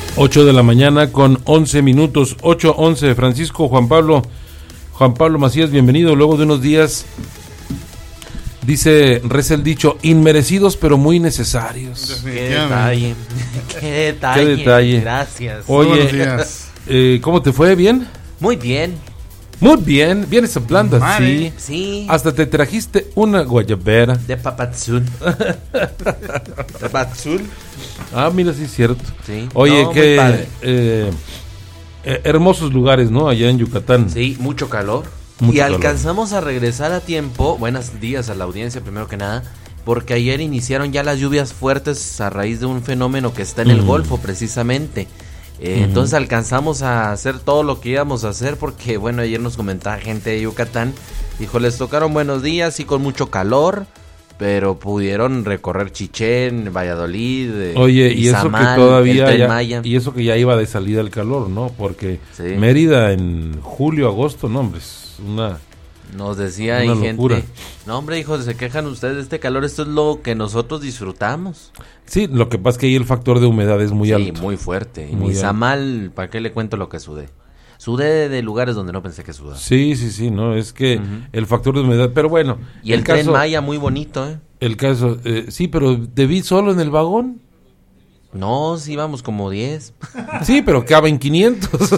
8 de la mañana con 11 minutos, 8:11. Francisco Juan Pablo Macías, bienvenido. Luego de unos días, reza el dicho, inmerecidos pero muy necesarios. Qué detalle. Qué detalle. Gracias. Oye, ¿cómo te fue? ¿Bien? Muy bien. Muy bien, vienes a planta, sí. Sí. Hasta te trajiste una guayabera. De Papazul. ¿De Papazul? Ah, mira, sí es cierto. Sí. Oye, no, qué hermosos lugares, ¿no? Allá en Yucatán. Sí, mucho calor. Alcanzamos a regresar a tiempo. Buenos días a la audiencia, primero que nada. Porque ayer iniciaron ya las lluvias fuertes a raíz de un fenómeno que está en el Golfo, precisamente. Entonces alcanzamos a hacer todo lo que íbamos a hacer porque, bueno, ayer nos comentaba gente de Yucatán, dijo, les tocaron buenos días y con mucho calor, pero pudieron recorrer Chichén, Valladolid, oye, y Izamal, eso que todavía Maya. Y eso que ya iba de salida el calor, ¿no? Porque sí. Mérida en julio, agosto, no, hombre, es una... Nos decía una ahí locura. Gente, no hombre, hijos, se quejan ustedes de este calor, esto es lo que nosotros disfrutamos. Sí, lo que pasa es que ahí el factor de humedad es muy alto. Sí, muy fuerte. Y muy Izamal, ¿para qué le cuento lo que sudé? Sudé de lugares donde no pensé que sudaba. Sí, no, es que el factor de humedad, pero bueno. Y el Tren Maya, muy bonito, ¿eh? El caso, sí, pero ¿te vi solo en el vagón? No, sí íbamos como 10. Sí, pero caben 500.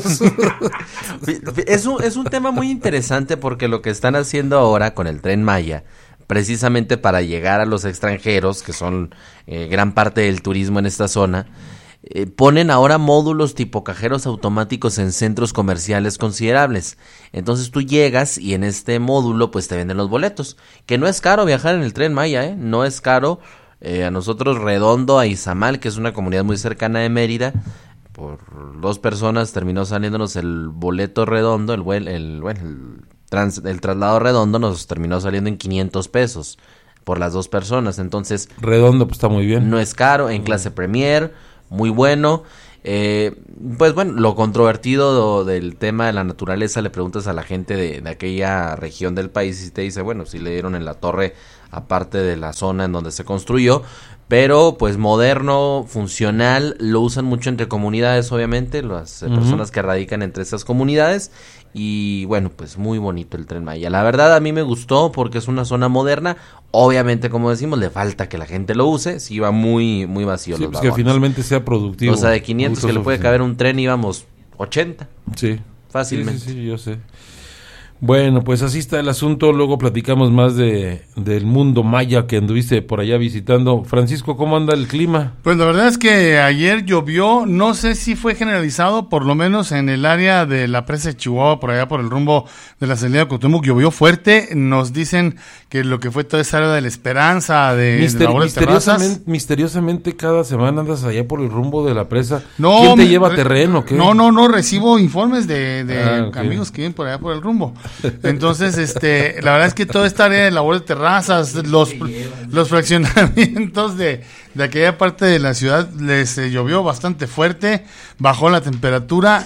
Es un tema muy interesante porque lo que están haciendo ahora con el Tren Maya, precisamente para llegar a los extranjeros, que son gran parte del turismo en esta zona, ponen ahora módulos tipo cajeros automáticos en centros comerciales considerables. Entonces tú llegas y en este módulo pues te venden los boletos, que no es caro viajar en el Tren Maya, no es caro. A nosotros Redondo, a Izamal, que es una comunidad muy cercana de Mérida, por 2 personas terminó saliéndonos el boleto redondo, el traslado redondo nos terminó saliendo en 500 pesos por las 2 personas. Entonces Redondo pues está muy bien. No es caro, en clase Premier, muy bueno. Pues bueno, lo controvertido del tema de la naturaleza, le preguntas a la gente de aquella región del país y te dice, bueno, si le dieron en la torre, aparte de la zona en donde se construyó, pero pues moderno, funcional, lo usan mucho entre comunidades, obviamente, las personas que radican entre esas comunidades, y bueno, pues muy bonito el Tren Maya. La verdad a mí me gustó porque es una zona moderna, obviamente, como decimos, le falta que la gente lo use, si va muy muy vacío sí, los pues vagones. Que finalmente sea productivo. O sea, de 500 que le puede caber un tren íbamos 80. Sí. Fácilmente. Sí, yo sé. Bueno, pues así está el asunto, luego platicamos más del mundo maya que anduviste por allá visitando. Francisco, ¿cómo anda el clima? Pues la verdad es que ayer llovió, no sé si fue generalizado, por lo menos en el área de la presa de Chihuahua, por allá por el rumbo de la salida de Cuauhtémoc, llovió fuerte. Nos dicen que lo que fue toda esa área de la Esperanza, de Labores Terrazas. Misteriosamente cada semana andas allá por el rumbo de la presa. No, ¿quién te lleva terreno? ¿Qué? No, recibo informes de okay. Amigos que viven por allá por el rumbo. Entonces, la verdad es que toda esta área de Labores Terrazas, los fraccionamientos de aquella parte de la ciudad les llovió bastante fuerte, bajó la temperatura,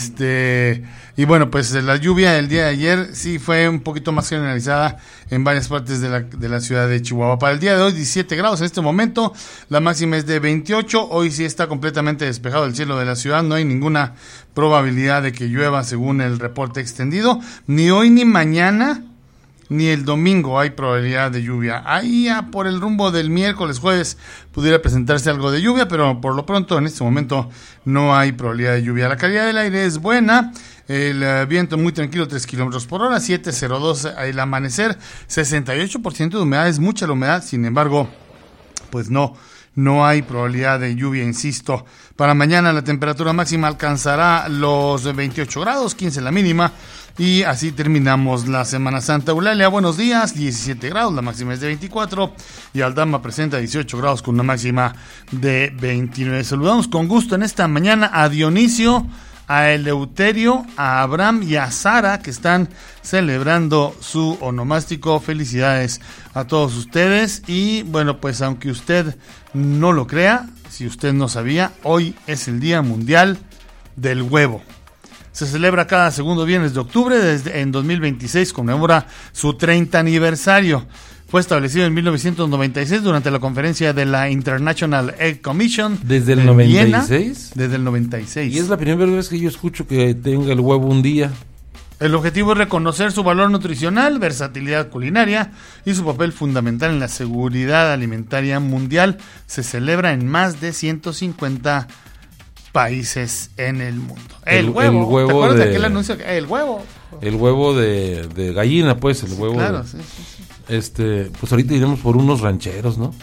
y bueno, pues la lluvia del día de ayer sí fue un poquito más generalizada en varias partes de la ciudad de Chihuahua. Para el día de hoy, 17 grados en este momento, la máxima es de 28, hoy sí está completamente despejado el cielo de la ciudad, no hay ninguna probabilidad de que llueva según el reporte extendido, ni hoy ni mañana, ni el domingo hay probabilidad de lluvia. Ahí ya por el rumbo del miércoles, jueves, pudiera presentarse algo de lluvia, pero por lo pronto en este momento no hay probabilidad de lluvia. La calidad del aire es buena, el viento muy tranquilo, 3 kilómetros por hora, 7:02 el amanecer, 68% de humedad, es mucha la humedad, sin embargo, pues no hay probabilidad de lluvia, insisto. Para mañana la temperatura máxima alcanzará los 28 grados, 15 la mínima, y así terminamos la Semana Santa. Eulalia, buenos días, 17 grados, la máxima es de 24, y Aldama presenta 18 grados con una máxima de 29. Saludamos con gusto en esta mañana a Dionisio, a Eleuterio, a Abraham y a Sara, que están celebrando su onomástico. Felicidades a todos ustedes. Y bueno, pues aunque usted no lo crea, si usted no sabía, hoy es el Día Mundial del Huevo. Se celebra cada segundo viernes de octubre, en 2026 conmemora su 30 aniversario. Fue establecido en 1996 durante la conferencia de la International Egg Commission. ¿Desde el de 96? Viena, desde el 96. Y es la primera vez que yo escucho que tenga el huevo un día. El objetivo es reconocer su valor nutricional, versatilidad culinaria y su papel fundamental en la seguridad alimentaria mundial. Se celebra en más de 150 países en el mundo. El huevo. ¿Te acuerdas de aquel anuncio? El huevo. El huevo de gallina, pues, el huevo. Claro, sí. Pues ahorita iremos por unos rancheros, ¿no?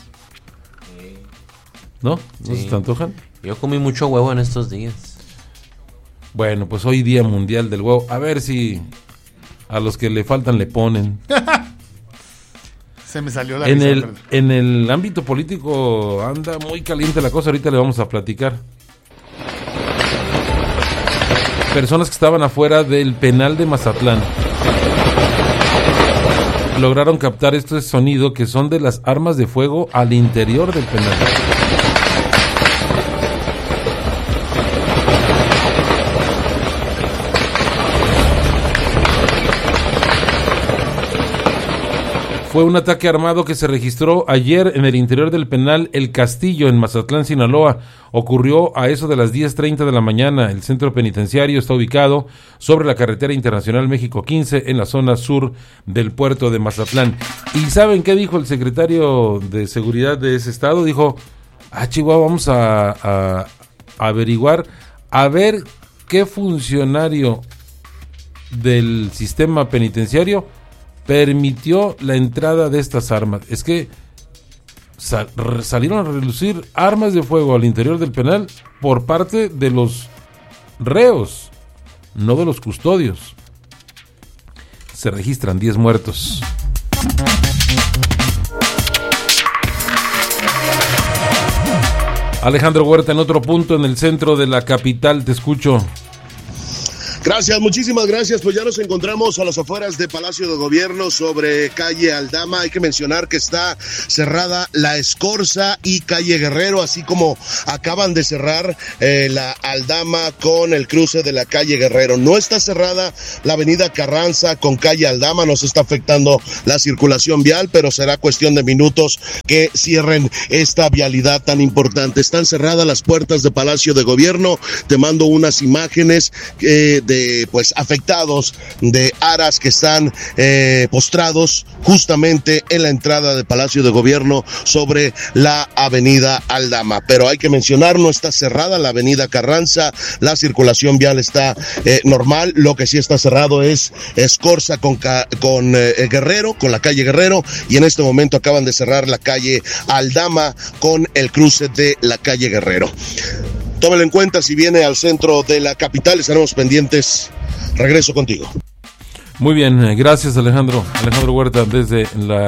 ¿No? ¿No se te antojan? Yo comí mucho huevo en estos días. Bueno, pues hoy Día Mundial del Huevo. A ver si a los que le faltan le ponen. Se me salió la en el ámbito político anda muy caliente la cosa. Ahorita le vamos a platicar. Personas que estaban afuera del penal de Mazatlán lograron captar este sonido que son de las armas de fuego al interior del penal. Fue un ataque armado que se registró ayer en el interior del penal El Castillo, en Mazatlán, Sinaloa. Ocurrió a eso de las 10:30 de la mañana. El centro penitenciario está ubicado sobre la carretera internacional México 15, en la zona sur del puerto de Mazatlán. ¿Y saben qué dijo el secretario de Seguridad de ese estado? Dijo, Chihuahua, vamos a averiguar, a ver qué funcionario del sistema penitenciario permitió la entrada de estas armas. Es que salieron a relucir armas de fuego al interior del penal por parte de los reos, no de los custodios. Se registran 10 muertos. Alejandro Huerta, en otro punto en el centro de la capital, te escucho. Gracias, muchísimas gracias. Pues ya nos encontramos a las afueras de Palacio de Gobierno sobre calle Aldama. Hay que mencionar que está cerrada la Escorza y calle Guerrero, así como acaban de cerrar la Aldama con el cruce de la calle Guerrero. No está cerrada la avenida Carranza con calle Aldama, nos está afectando la circulación vial, pero será cuestión de minutos que cierren esta vialidad tan importante. Están cerradas las puertas de Palacio de Gobierno. Te mando unas imágenes de afectados de aras que están postrados justamente en la entrada de Palacio de Gobierno sobre la avenida Aldama. Pero hay que mencionar, no está cerrada la avenida Carranza, la circulación vial está normal. Lo que sí está cerrado es Escorza con Guerrero, con la calle Guerrero, y en este momento acaban de cerrar la calle Aldama con el cruce de la calle Guerrero. Tómelo en cuenta, si viene al centro de la capital, estaremos pendientes. Regreso contigo. Muy bien, gracias Alejandro. Alejandro Huerta desde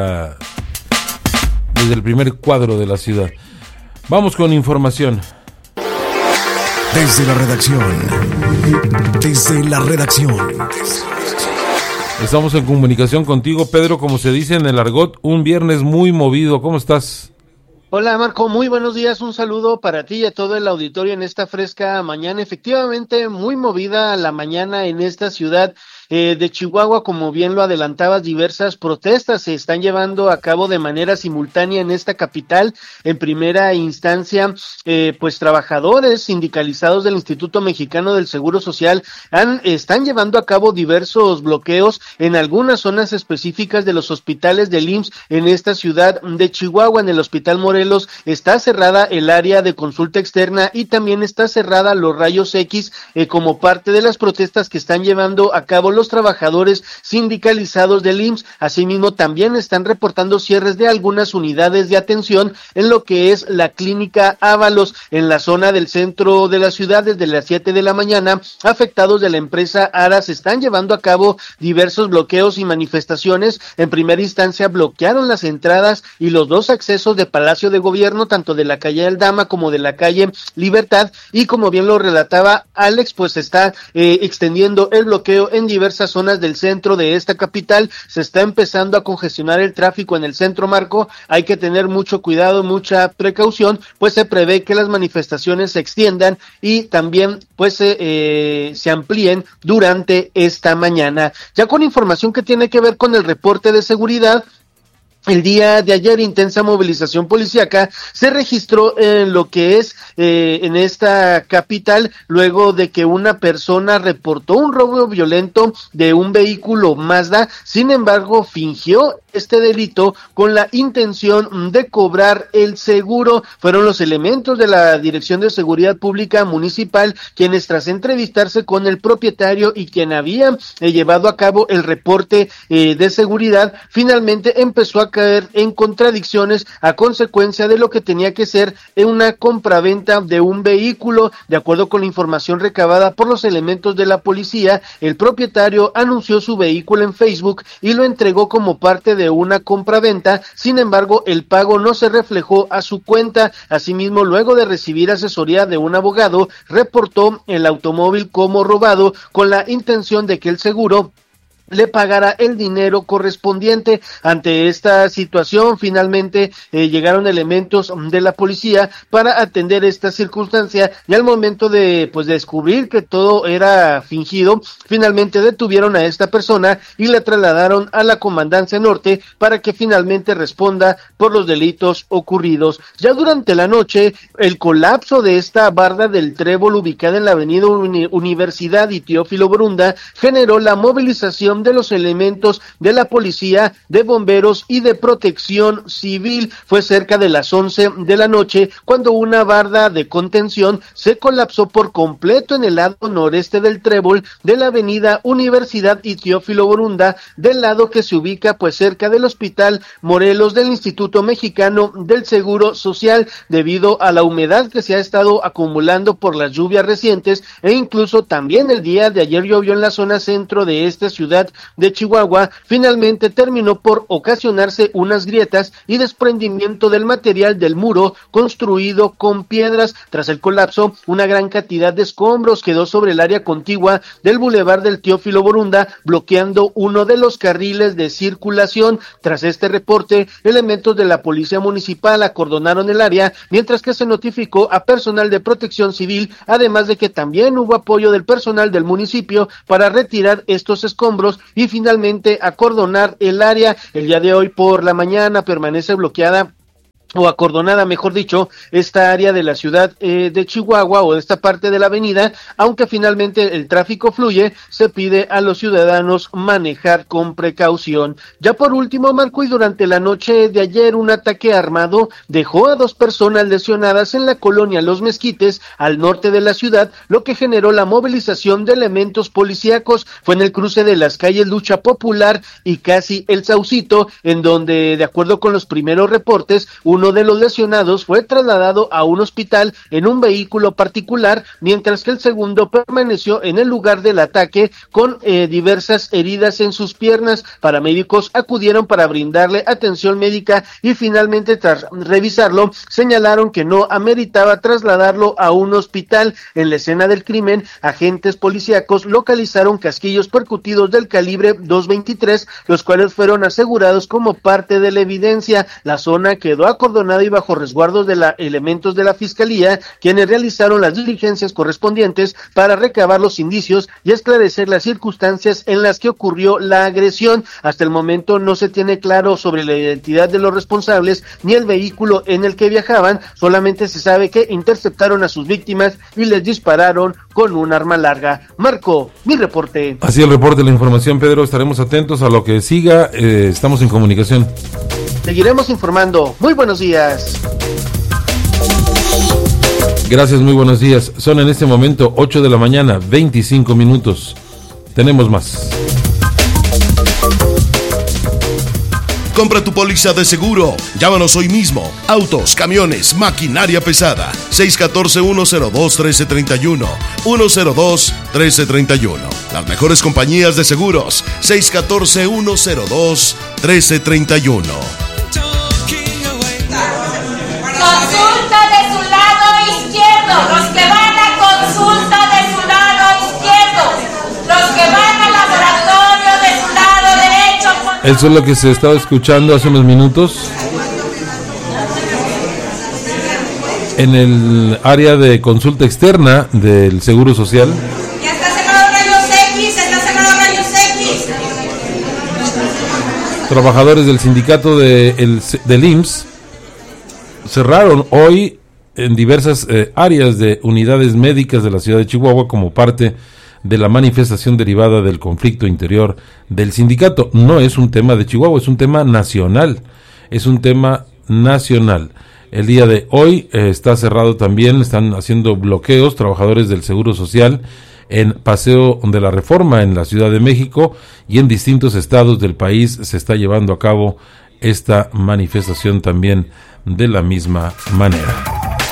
el primer cuadro de la ciudad. Vamos con información. Desde la redacción. Estamos en comunicación contigo, Pedro, como se dice en el argot, un viernes muy movido. ¿Cómo estás? Hola Marco, muy buenos días, un saludo para ti y a todo el auditorio en esta fresca mañana. Efectivamente, muy movida la mañana en esta ciudad de Chihuahua, como bien lo adelantabas, diversas protestas se están llevando a cabo de manera simultánea en esta capital. En primera instancia, pues trabajadores sindicalizados del Instituto Mexicano del Seguro Social están llevando a cabo diversos bloqueos en algunas zonas específicas de los hospitales del IMSS en esta ciudad de Chihuahua. En el Hospital Morelos está cerrada el área de consulta externa y también está cerrada los rayos X como parte de las protestas que están llevando a cabo los trabajadores sindicalizados del IMSS. Asimismo, también están reportando cierres de algunas unidades de atención en lo que es la clínica Ábalos, en la zona del centro de la ciudad. Desde las 7 de la mañana, afectados de la empresa Aras están llevando a cabo diversos bloqueos y manifestaciones. En primera instancia, bloquearon las entradas y los dos accesos de Palacio de Gobierno, tanto de la calle Aldama como de la calle Libertad, y como bien lo relataba Alex, pues está extendiendo el bloqueo en diversas zonas del centro de esta capital. Se está empezando a congestionar el tráfico en el centro, Marco. Hay que tener mucho cuidado, mucha precaución, pues se prevé que las manifestaciones se extiendan y también pues se amplíen durante esta mañana. Ya con información que tiene que ver con el reporte de seguridad, El día de ayer, intensa movilización policíaca se registró en lo que es en esta capital, luego de que una persona reportó un robo violento de un vehículo Mazda. Sin embargo, fingió este delito con la intención de cobrar el seguro. Fueron los elementos de la Dirección de Seguridad Pública Municipal quienes, tras entrevistarse con el propietario y quien había llevado a cabo el reporte de seguridad, finalmente empezó a caer en contradicciones a consecuencia de lo que tenía que ser una compraventa de un vehículo. De acuerdo con la información recabada por los elementos de la policía, el propietario anunció su vehículo en Facebook y lo entregó como parte de una compraventa. Sin embargo, el pago no se reflejó a su cuenta. Asimismo, luego de recibir asesoría de un abogado, reportó el automóvil como robado con la intención de que el seguro le pagara el dinero correspondiente. Ante esta situación, finalmente llegaron elementos de la policía para atender esta circunstancia, y al momento de descubrir que todo era fingido, finalmente detuvieron a esta persona y la trasladaron a la Comandancia Norte para que finalmente responda por los delitos ocurridos. Ya durante la noche, el colapso de esta barda del Trébol ubicada en la avenida Universidad y Teófilo Borunda generó la movilización de los elementos de la policía, de bomberos y de protección civil. Fue cerca de las 11 de la noche cuando una barda de contención se colapsó por completo en el lado noreste del Trébol de la avenida Universidad y Teófilo Borunda, del lado que se ubica cerca del Hospital Morelos del Instituto Mexicano del Seguro Social, debido a la humedad que se ha estado acumulando por las lluvias recientes, e incluso también el día de ayer llovió en la zona centro de esta ciudad de Chihuahua. Finalmente terminó por ocasionarse unas grietas y desprendimiento del material del muro construido con piedras. Tras el colapso, una gran cantidad de escombros quedó sobre el área contigua del bulevar del Teófilo Borunda, bloqueando uno de los carriles de circulación. Tras este reporte, elementos de la policía municipal acordonaron el área, mientras que se notificó a personal de protección civil, además de que también hubo apoyo del personal del municipio para retirar estos escombros y finalmente acordonar el área. El día de hoy por la mañana permanece bloqueada o acordonada, mejor dicho, esta área de la ciudad de Chihuahua, o de esta parte de la avenida, aunque finalmente el tráfico fluye. Se pide a los ciudadanos manejar con precaución. Ya por último, Marco, y durante la noche de ayer, un ataque armado dejó a 2 personas lesionadas en la colonia Los Mezquites, al norte de la ciudad, lo que generó la movilización de elementos policíacos. Fue en el cruce de las calles Lucha Popular y Casi El Saucito, en donde, de acuerdo con los primeros reportes, uno de los lesionados fue trasladado a un hospital en un vehículo particular, mientras que el segundo permaneció en el lugar del ataque con diversas heridas en sus piernas. Paramédicos acudieron para brindarle atención médica y finalmente, tras revisarlo, señalaron que no ameritaba trasladarlo a un hospital. En la escena del crimen, agentes policíacos localizaron casquillos percutidos del calibre .223, los cuales fueron asegurados como parte de la evidencia. La zona quedó acordonada y bajo resguardos de elementos de la Fiscalía, quienes realizaron las diligencias correspondientes para recabar los indicios y esclarecer las circunstancias en las que ocurrió la agresión. Hasta el momento no se tiene claro sobre la identidad de los responsables ni el vehículo en el que viajaban. Solamente se sabe que interceptaron a sus víctimas y les dispararon con un arma larga. Marco, mi reporte. Así el reporte, la información, Pedro. Estaremos atentos a lo que siga. Estamos en comunicación. Seguiremos informando. Muy buenos días. Gracias, muy buenos días. Son en este momento 8 de la mañana, 25 minutos. Tenemos más. Compra tu póliza de seguro. Llámanos hoy mismo. Autos, camiones, maquinaria pesada. 614-102-1331. 102-1331. Las mejores compañías de seguros. 614-102-1331. Consulta de su lado izquierdo. Los que van a consulta de su lado izquierdo. Los que van al laboratorio de su lado derecho. Eso es lo que se estaba escuchando hace unos minutos en el área de consulta externa del Seguro Social. Ya está cerrado rayos X, está cerrado rayos X. trabajadores del sindicato del IMSS cerraron hoy en diversas áreas de unidades médicas de la ciudad de Chihuahua como parte de la manifestación derivada del conflicto interior del sindicato. No es un tema de Chihuahua, es un tema nacional. Es un tema nacional. El día de hoy está cerrado también, están haciendo bloqueos trabajadores del Seguro Social en Paseo de la Reforma en la Ciudad de México, y en distintos estados del país se está llevando a cabo esta manifestación también de la misma manera.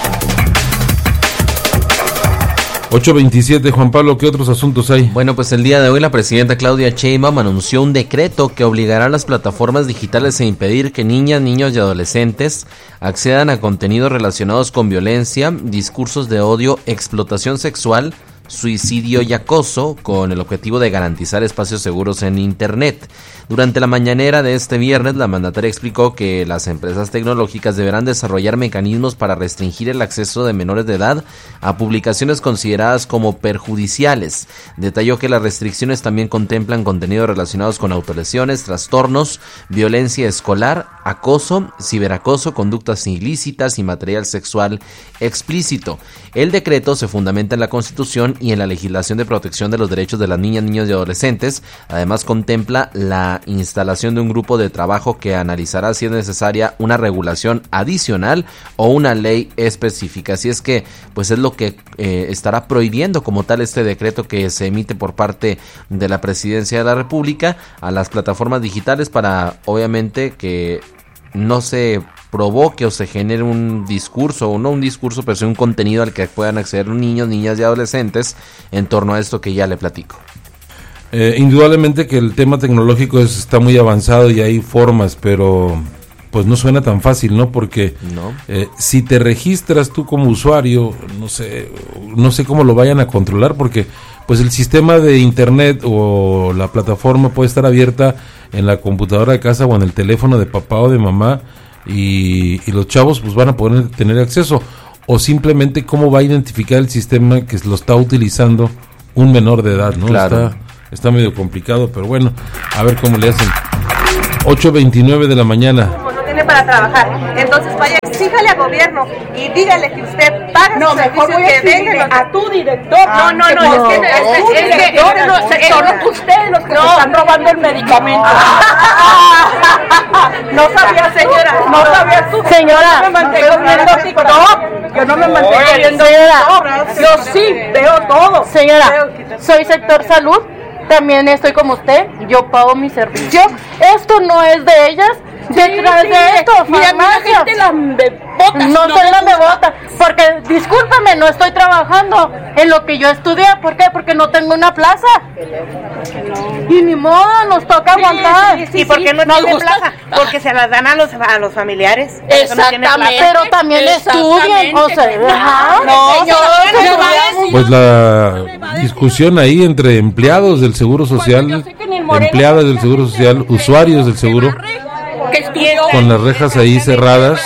8:27, Juan Pablo, ¿qué otros asuntos hay? Bueno, pues el día de hoy la presidenta Claudia Sheinbaum anunció un decreto que obligará a las plataformas digitales a impedir que niñas, niños y adolescentes accedan a contenidos relacionados con violencia, discursos de odio, explotación sexual, suicidio y acoso, con el objetivo de garantizar espacios seguros en Internet. Durante la mañanera de este viernes, la mandataria explicó que las empresas tecnológicas deberán desarrollar mecanismos para restringir el acceso de menores de edad a publicaciones consideradas como perjudiciales. Detalló que las restricciones también contemplan contenidos relacionados con autolesiones, trastornos, violencia escolar, acoso, ciberacoso, conductas ilícitas y material sexual explícito. El decreto se fundamenta en la Constitución y en la legislación de protección de los derechos de las niñas, niños y adolescentes. Además, contempla la instalación de un grupo de trabajo que analizará si es necesaria una regulación adicional o una ley específica. Así es que, pues es lo que estará prohibiendo como tal este decreto que se emite por parte de la Presidencia de la República a las plataformas digitales para, obviamente, que no se provoque o se genere un discurso, o no un discurso, pero sí un contenido al que puedan acceder niños, niñas y adolescentes en torno a esto que ya le platico. Indudablemente que el tema tecnológico está muy avanzado y hay formas, pero pues no suena tan fácil, ¿no? Porque ¿no? Si te registras tú como usuario, no sé cómo lo vayan a controlar, porque pues el sistema de internet o la plataforma puede estar abierta en la computadora de casa o en el teléfono de papá o de mamá, y los chavos pues van a poder tener acceso, o simplemente cómo va a identificar el sistema que lo está utilizando un menor de edad, ¿no? Claro. Está medio complicado, pero bueno, a ver cómo le hacen. 8:29 de la mañana. No tiene para trabajar, entonces vaya, exíjale al gobierno y dígale que usted paga no, sus mejor servicios, voy a que vengan a tu director. No, es que son ustedes los que me están robando el medicamento. No sabía, señora, no sabía tú. Señora, yo no me mantengo viendo TikTok. Yo no me mantengo viendo TikTok. Yo sí veo todo. Señora, soy sector salud, también estoy como usted, yo pago mi servicio. Esto no es de ellas. Detrás de esto, mira, gente la bota. No soy la bebota, porque discúlpame, no estoy trabajando en lo que yo estudié. ¿Por qué? Porque no tengo una plaza. Y ni modo, nos toca aguantar. ¿Y por qué no tiene plaza? Porque se las dan a los familiares. Exactamente. Pero también estudian, o sea, Pues la discusión ahí entre empleados del Seguro Social, empleadas del Seguro Social, usuarios del seguro, con las rejas ahí cerradas.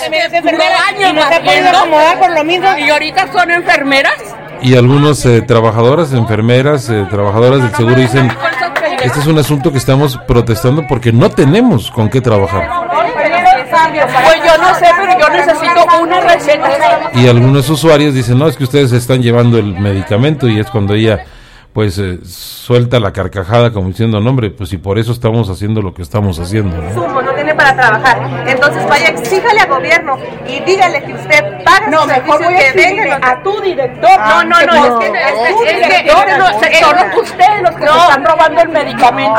Y ahorita son enfermeras. Y algunos trabajadoras del seguro dicen, este es un asunto que estamos protestando porque no tenemos con qué trabajar. Pues yo no sé, pero yo necesito una receta. Y algunos usuarios dicen, no, es que ustedes están llevando el medicamento, y es cuando ella pues suelta la carcajada como diciendo, no, hombre, pues si por eso estamos haciendo lo que estamos haciendo, ¿no? No tiene para trabajar, entonces vaya, exíjale al gobierno y dígale que usted paga sus mejor voy servicios, que vengan a tu director. Es que son ustedes los que me están robando el medicamento.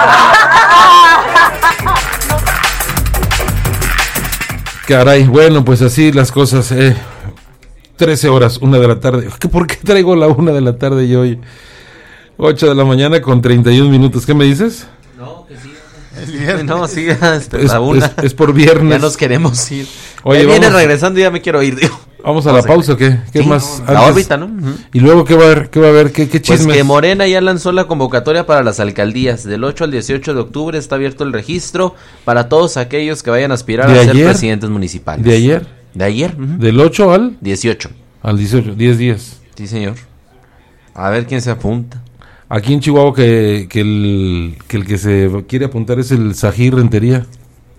Caray, bueno, pues así las cosas. 13 horas, 1 de la tarde. ¿Por qué traigo la 1 de la tarde y hoy 8 de la mañana con 31 minutos? ¿Qué me dices? No, que sí. Es viernes. No, sí, hasta la 1. Es por viernes. Ya nos queremos ir. Oye, viene regresando y ya me quiero ir, digo. ¿Vamos a la pausa o qué? ¿Qué sí, más? La órbita, ¿no? Y luego, ¿qué va a haber? ¿Qué chismes? Pues que Morena ya lanzó la convocatoria para las alcaldías. Del 8 al 18 de octubre está abierto el registro para todos aquellos que vayan a aspirar a ser presidentes municipales. ¿De ayer? De ayer. ¿Del 8 al? 18. Al 18, 10 días. Sí, señor. A ver quién se apunta. Aquí en Chihuahua que el que se quiere apuntar es el Sají Rentería.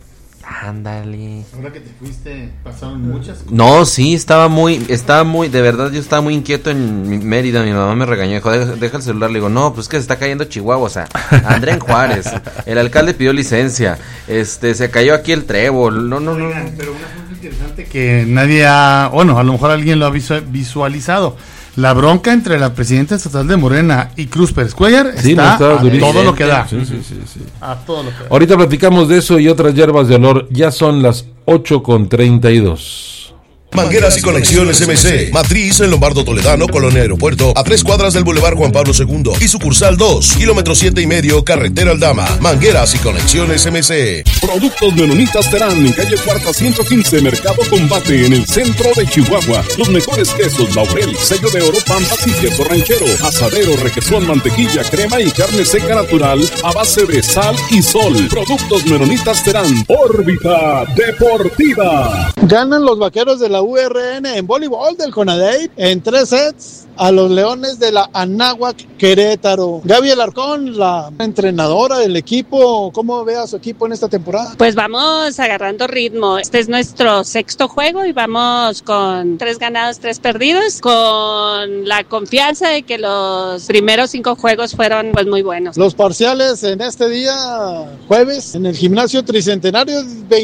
Ándale. Ahora que te fuiste, pasaron muchas cosas. No, sí, estaba muy, de verdad, yo estaba muy inquieto en Mérida. Mi mamá me regañó, dijo, deja el celular. Le digo, no, pues que se está cayendo Chihuahua, o sea, André en Juárez. El alcalde pidió licencia. Se cayó aquí el trébol. No. Oigan, pero una cosa interesante que nadie a lo mejor alguien lo ha visualizado. La bronca entre la presidenta estatal de Morena y Cruz Pérez Cuellar está a todo lo que da. Sí. A todo lo que da. Ahorita platicamos de eso y otras hierbas de olor. Ya son las 8:32. Mangueras y Conexiones MC, matriz en Lombardo Toledano, Colonia Aeropuerto, a 3 cuadras del Boulevard Juan Pablo II y sucursal 2, kilómetro 7,5, carretera Aldama. Mangueras y Conexiones MC. Productos Menonitas Terán, en calle Cuarta 115, Mercado Combate, en el centro de Chihuahua. Los mejores quesos, Laurel, sello de oro, Pampas y queso ranchero, asadero, requesón, mantequilla, crema y carne seca natural a base de sal y sol. Productos Menonitas Terán. Órbita Deportiva. Ganan los Vaqueros de la URN en voleibol del CONADEIP en 3 sets a los Leones de la Anáhuac Querétaro. Gaby Alarcón, la entrenadora del equipo, ¿cómo ve a su equipo en esta temporada? Pues vamos agarrando ritmo. Este es nuestro 6º juego y vamos con 3 ganados, 3 perdidos, con la confianza de que los primeros 5 juegos fueron pues muy buenos. Los parciales en este día, jueves, en el gimnasio Tricentenario,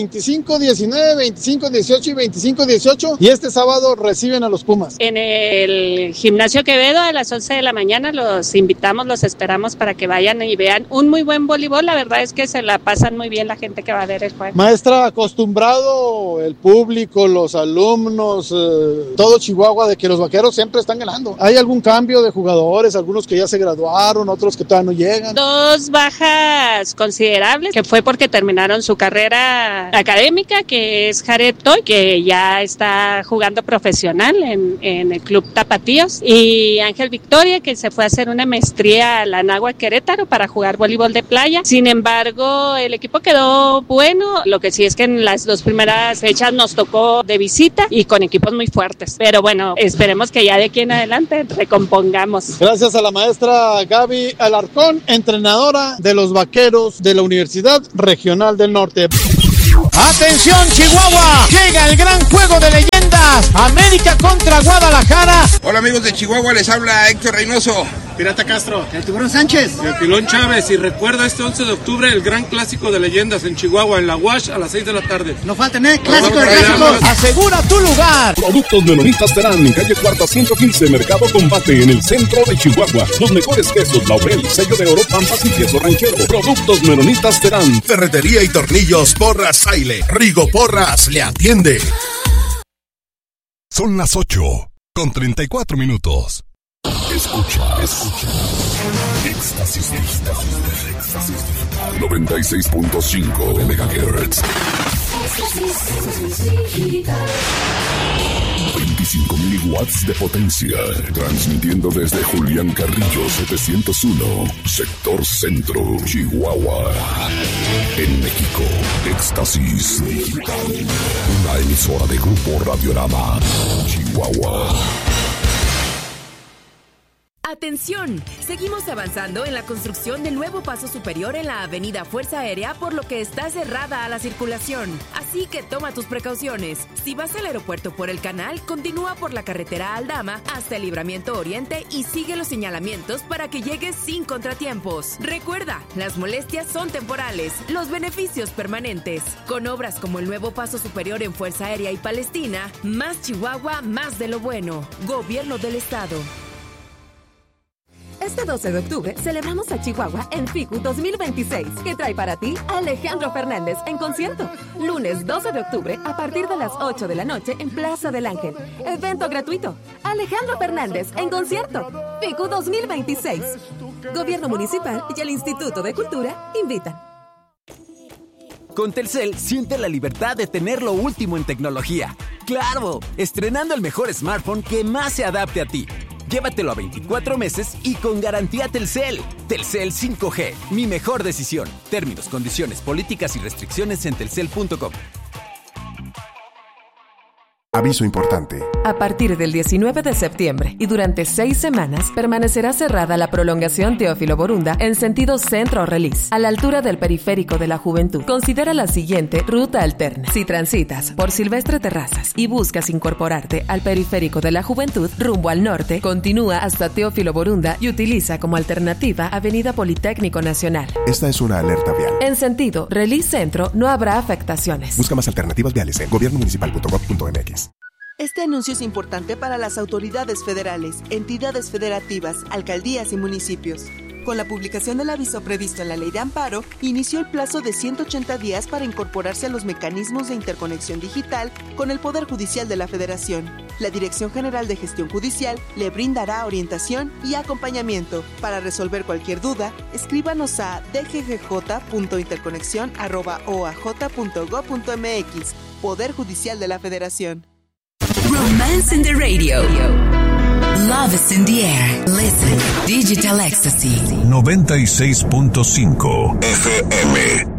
25-19, 25-18 y 25-18, y este sábado reciben a los Pumas. En el gimnasio Quevedo a las 11 de la mañana los invitamos, los esperamos para que vayan y vean un muy buen voleibol. La verdad es que se la pasan muy bien la gente que va a ver el juego. Maestra, acostumbrado el público, los alumnos, todo Chihuahua, de que los Vaqueros siempre están ganando. ¿Hay algún cambio de jugadores? Algunos que ya se graduaron, otros que todavía no llegan. 2 bajas considerables, que fue porque terminaron su carrera académica, que es Jared Toy, que ya está jugando profesional en el Club Tapatíos, y Ángel Victoria, que se fue a hacer una maestría a la Anáhuac Querétaro para jugar voleibol de playa. Sin embargo, el equipo quedó bueno. Lo que sí es que en las 2 primeras fechas nos tocó de visita y con equipos muy fuertes. Pero bueno, esperemos que ya de aquí en adelante recompongamos. Gracias a la maestra Gaby Alarcón, entrenadora de los Vaqueros de la Universidad Regional del Norte. ¡Atención, Chihuahua! Llega el gran juego de leyendas. América contra Guadalajara. Hola amigos de Chihuahua, les habla Héctor Reynoso. Pirata Castro, el Tiburón Sánchez, el Pilón Chávez, y recuerda este 11 de octubre el gran clásico de leyendas en Chihuahua, en la UASH, a las 6 de la tarde. No falten, clásico de clásicos. Asegura tu lugar. Productos Menonitas Terán, en calle Cuarta 115, Mercado Combate, en el centro de Chihuahua. Los mejores quesos, Laurel, sello de oro, Pampas y queso ranchero. Productos Menonitas Terán. Ferretería y tornillos Porras Saile. Rigo Porras le atiende. Son las 8:34 minutos. Escucha. Éxtasis digital. 96.5 MHz. 25,000 watts de potencia. Transmitiendo desde Julián Carrillo 701, sector centro, Chihuahua. En México, Éxtasis Digital. Una emisora de Grupo Radiorama, Chihuahua. ¡Atención! Seguimos avanzando en la construcción del nuevo paso superior en la avenida Fuerza Aérea, por lo que está cerrada a la circulación. Así que toma tus precauciones. Si vas al aeropuerto por el canal, continúa por la carretera Aldama hasta el Libramiento Oriente y sigue los señalamientos para que llegues sin contratiempos. Recuerda, las molestias son temporales, los beneficios permanentes. Con obras como el nuevo paso superior en Fuerza Aérea y Palestina, más Chihuahua, más de lo bueno. Gobierno del Estado. Este 12 de octubre celebramos a Chihuahua en FICU 2026, que trae para ti a Alejandro Fernández en concierto. Lunes 12 de octubre a partir de las 8 de la noche en Plaza del Ángel. Evento gratuito. Alejandro Fernández en concierto. FICU 2026. Gobierno Municipal y el Instituto de Cultura invitan. Con Telcel, siente la libertad de tener lo último en tecnología. ¡Claro! Estrenando el mejor smartphone que más se adapte a ti. Llévatelo a 24 meses y con garantía Telcel. Telcel 5G, mi mejor decisión. Términos, condiciones, políticas y restricciones en telcel.com. Aviso importante. A partir del 19 de septiembre y durante 6 semanas permanecerá cerrada la prolongación Teófilo Borunda en sentido centro-Relis, a la altura del Periférico de la Juventud. Considera la siguiente ruta alterna. Si transitas por Silvestre Terrazas y buscas incorporarte al Periférico de la Juventud rumbo al norte, continúa hasta Teófilo Borunda y utiliza como alternativa Avenida Politécnico Nacional. Esta es una alerta vial. En sentido Relis Centro no habrá afectaciones. Busca más alternativas viales en gobiernomunicipal.gov.mx. Este anuncio es importante para las autoridades federales, entidades federativas, alcaldías y municipios. Con la publicación del aviso previsto en la Ley de Amparo, inició el plazo de 180 días para incorporarse a los mecanismos de interconexión digital con el Poder Judicial de la Federación. La Dirección General de Gestión Judicial le brindará orientación y acompañamiento. Para resolver cualquier duda, escríbanos a dggj.interconexión@oaj.gov.mx. Poder Judicial de la Federación. Romance in the radio. Love is in the air. Listen. Digital Ecstasy. 96.5 FM.